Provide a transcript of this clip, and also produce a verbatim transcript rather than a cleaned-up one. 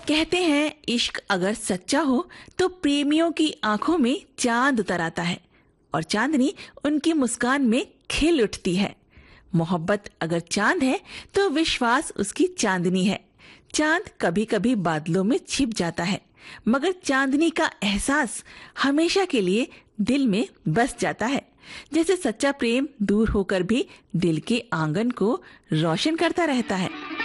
कहते हैं इश्क अगर सच्चा हो तो प्रेमियों की आंखों में चांद उतर आता है और चांदनी उनकी मुस्कान में खिल उठती है। मोहब्बत अगर चांद है तो विश्वास उसकी चांदनी है। चांद कभी कभी बादलों में छिप जाता है, मगर चांदनी का एहसास हमेशा के लिए दिल में बस जाता है। जैसे सच्चा प्रेम दूर होकर भी दिल के आंगन को रोशन करता रहता है।